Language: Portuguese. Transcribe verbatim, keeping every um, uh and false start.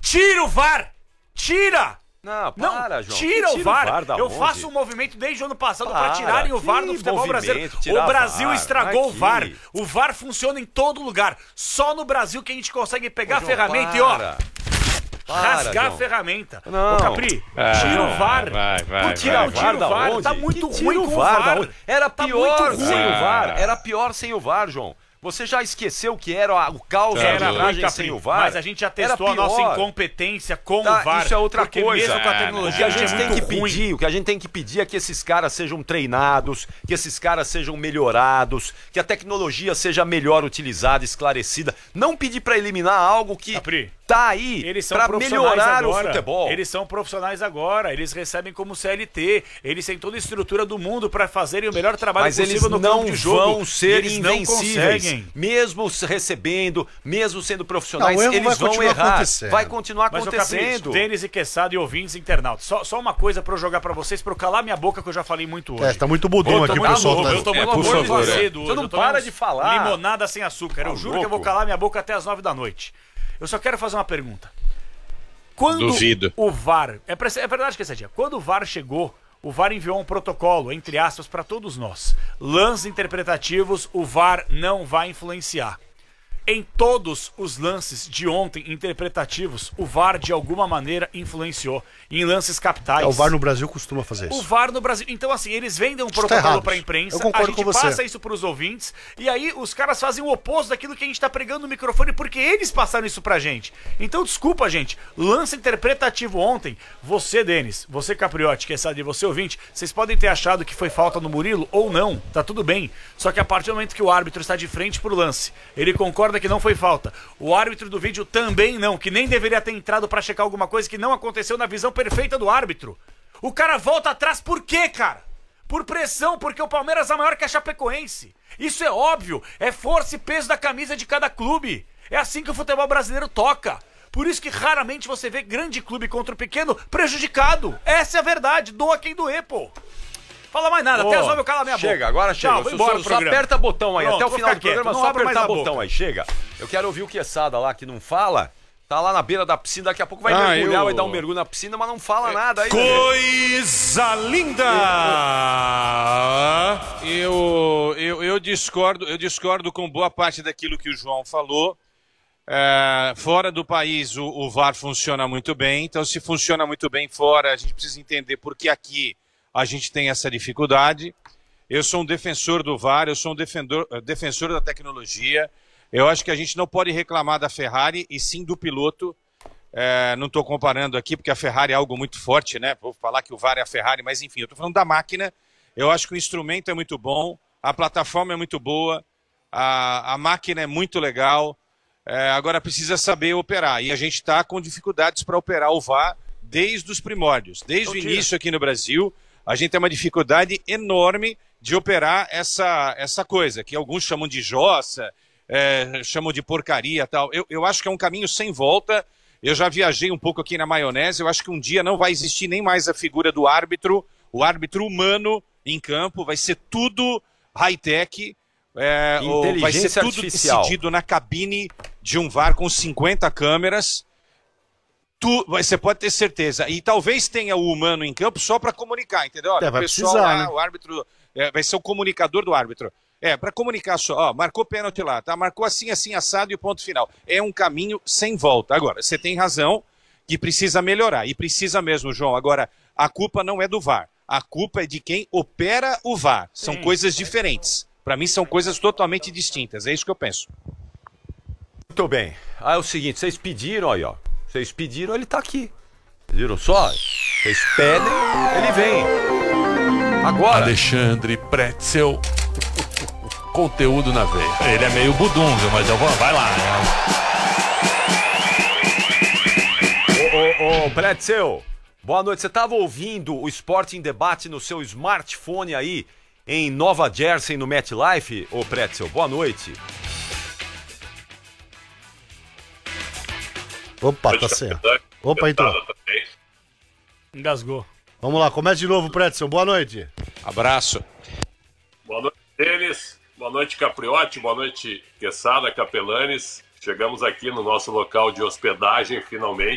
Tira o V A R! Tira! Não, para, não, João. Tira, tira o V A R. O V A R eu onde? faço um movimento desde o ano passado para, pra tirarem o V A R do futebol brasileiro. O Brasil V A R, estragou o V A R. O V A R funciona em todo lugar. Só no Brasil que a gente consegue pegar Ô, João, a ferramenta para. e, ó, Para, rasgar João. a ferramenta. Não. Ô, Capri, Ah, tira o V A R. vai, vai, Por que vai, não vai. tira o V A R? onde? Tá muito Que ruim tira com o V A da R. onde? Era Tá pior muito sem ruim. o V A R. Era pior sem o V A R, João. Você já esqueceu o que era o caos da Era arbitragem ruim, sem Capri, o V A R? mas a gente já testou Era a nossa pior. incompetência com Tá, o V A R. isso é outra porque coisa. mesmo com a O tecnologia que a é gente tem muito que ruim. pedir, o que a gente tem que pedir é que esses caras sejam treinados, que esses caras sejam melhorados, que a tecnologia seja melhor utilizada, esclarecida. Não pedir pra eliminar algo que Capri, tá aí eles são pra profissionais melhorar agora. o futebol. Eles são profissionais agora, eles recebem como C L T, eles têm toda a estrutura do mundo pra fazerem o melhor trabalho Mas eles possível no não campo de jogo. vão ser eles não invencíveis. conseguem. Mesmo se recebendo, mesmo sendo profissionais, Não, o erro eles vai vão continuar errar. acontecendo. Vai continuar Mas, ô, Capri, acontecendo. Denis e Quesada e ouvintes internautas, só, só uma coisa pra eu jogar pra vocês, pra eu calar minha boca, que eu já falei muito hoje. É, tá muito budum Eu tô aqui o muito pessoal. louco, Tá... eu tô É, muito por muito favor, azedo é. hoje. Você não eu tô para menos de falar. Limonada sem açúcar. Tá eu juro que eu louco. vou calar minha boca até as nove da noite. Eu só quero fazer uma pergunta. Quando Duvido. o V A R... É, pra- é verdade que esse dia. Quando o V A R chegou, o V A R enviou um protocolo, entre aspas, para todos nós. Lances interpretativos, o V A R não vai influenciar. Em todos os lances de ontem interpretativos, o V A R de alguma maneira influenciou. Em lances capitais. É, o V A R no Brasil costuma fazer O isso. V A R no Brasil. Então, assim, eles vendem um Isso tá protocolo errado. pra imprensa, Eu concordo a gente com você. passa isso pros ouvintes, e aí os caras fazem o oposto daquilo que a gente tá pregando no microfone, porque eles passaram isso pra gente. Então, desculpa, gente. Lance interpretativo ontem. Você, Denis, você, Capriotti, que é sabe, você, ouvinte, vocês podem ter achado que foi falta no Murilo ou não. Tá tudo bem. Só que a partir do momento que o árbitro está de frente pro lance, ele concorda que não foi falta. O árbitro do vídeo também não, que nem deveria ter entrado pra checar alguma coisa que não aconteceu na visão perfeita do árbitro. O cara volta atrás por quê, cara? Por pressão, porque o Palmeiras é maior que a Chapecoense. Isso é óbvio, é força e peso da camisa de cada clube. É assim que o futebol brasileiro toca. Por isso que raramente você vê grande clube contra o pequeno prejudicado. Essa é a verdade, doa quem doer, pô. Fala mais nada, Ô, até as nove eu calo a minha chega, boca. agora chega. Tchau, vou Só, embora só, do só programa. aperta botão aí. Pronto, Até o vou final ficar do programa, quieto, não só abro mais apertar a botão boca. aí. Chega. Eu quero ouvir o Quesada lá que não fala. Tá lá na beira da piscina, daqui a pouco vai Ah, mergulhar, eu- vai dar um mergulho na piscina, mas não fala nada aí. Coisa linda! Eu, eu, eu discordo, eu discordo com boa parte daquilo que o João falou. É, fora do país o, o V A R funciona muito bem, então se funciona muito bem fora, a gente precisa entender por que aqui a gente tem essa dificuldade. Eu sou um defensor do V A R, eu sou um defendor, defensor da tecnologia. Eu acho que a gente não pode reclamar da Ferrari e sim do piloto. É, não estou comparando aqui porque a Ferrari é algo muito forte, né? Vou falar que o V A R é a Ferrari, mas enfim, eu estou falando da máquina. Eu acho que o instrumento é muito bom, a plataforma é muito boa, a, a máquina é muito legal. É, agora precisa saber operar e a gente está com dificuldades para operar o V A R desde os primórdios. Desde o início aqui no Brasil, a gente tem uma dificuldade enorme de operar essa, essa coisa, que alguns chamam de jossa, é, chamam de porcaria e tal. Eu, eu acho que é um caminho sem volta. Eu já viajei um pouco aqui na maionese, eu acho que um dia não vai existir nem mais a figura do árbitro, o árbitro humano em campo, vai ser tudo high-tech, é, ou vai ser tudo artificial. decidido na cabine de um V A R com cinquenta câmeras. Tu, você pode ter certeza. E talvez tenha o humano em campo só para comunicar, entendeu? Olha, É, vai o pessoal precisar, lá, né? o árbitro é, vai ser o comunicador do árbitro. É, para comunicar só, ó, marcou pênalti lá, tá? Marcou assim, assim, assado e o ponto final. É um caminho sem volta. Agora, você tem razão que precisa melhorar, e precisa mesmo, João. Agora, a culpa não é do V A R, a culpa é de quem opera o V A R. São Sim. coisas diferentes. Para mim, são coisas totalmente distintas. É isso que eu penso. Muito bem. Ah, é o seguinte, vocês pediram aí, ó. Vocês pediram, ele tá aqui. Viram só? Vocês pedem, ele vem. Agora. Alexandre Pretzel. Conteúdo na veia. Ele é meio budunga, mas eu vou. Vai lá, né? Ô, ô, ô, Pretzel, boa noite. Você tava ouvindo o Esporte em Debate no seu smartphone aí em Nova Jersey, no MetLife? Ô, Pretzel, boa noite. Opa, tá certo. Opa, entrou. Engasgou. Vamos lá, começa de novo, Pretzel. Boa noite. Abraço. Boa noite, Denis. Boa noite, Capriotti. Boa noite, Quesada, Capelanes. Chegamos aqui no nosso local de hospedagem, finalmente.